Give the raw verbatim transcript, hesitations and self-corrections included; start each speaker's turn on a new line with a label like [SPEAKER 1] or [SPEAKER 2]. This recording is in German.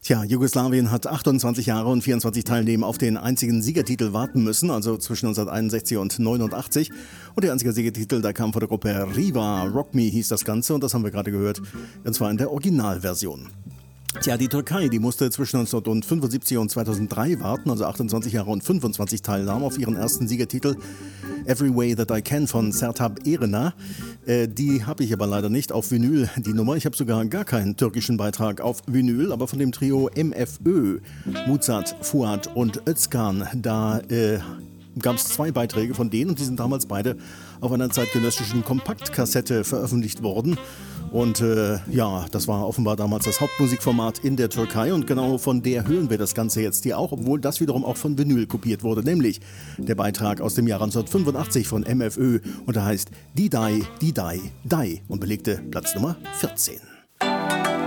[SPEAKER 1] Tja, Jugoslawien hat achtundzwanzig Jahre und vierundzwanzig Teilnehmer auf den einzigen Siegertitel warten müssen, also zwischen neunzehnhunderteinundsechzig und neunundachtzig. Und der einzige Siegertitel, der kam von der Gruppe Riva, Rock Me hieß das Ganze, und das haben wir gerade gehört, und zwar in der Originalversion. Tja, die Türkei, die musste zwischen neunzehnhundertfünfundsiebzig und zweitausenddrei warten, also achtundzwanzig Jahre und fünfundzwanzig Teilnehmer auf ihren ersten Siegertitel Every Way That I Can von Sertab Erener. Äh, die habe ich aber leider nicht auf Vinyl, die Nummer. Ich habe sogar gar keinen türkischen Beitrag auf Vinyl, aber von dem Trio M F Ö, Muzat, Fuat und Özkan, da äh, gab es zwei Beiträge von denen und die sind damals beide auf einer zeitgenössischen Kompaktkassette veröffentlicht worden. Und äh, ja, das war offenbar damals das Hauptmusikformat in der Türkei und genau von der hören wir das Ganze jetzt hier auch, obwohl das wiederum auch von Vinyl kopiert wurde, nämlich der Beitrag aus dem Jahr neunzehnhundertfünfundachtzig von M F Ö und der heißt Die Dai, Die Dai, Dai und belegte Platz Nummer vierzehn.